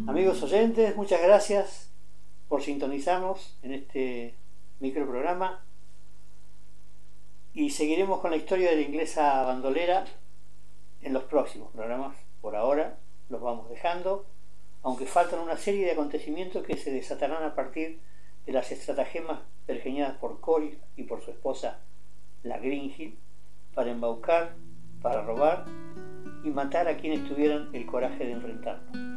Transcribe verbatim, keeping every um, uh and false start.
Amigos oyentes, muchas gracias por sintonizarnos en este microprograma y seguiremos con la historia de la inglesa bandolera en los próximos programas. Por ahora los vamos dejando, aunque faltan una serie de acontecimientos que se desatarán a partir de las estratagemas pergeñadas por Cory y por su esposa, la Greenhill, para embaucar, para robar y matar a quienes tuvieran el coraje de enfrentarlo.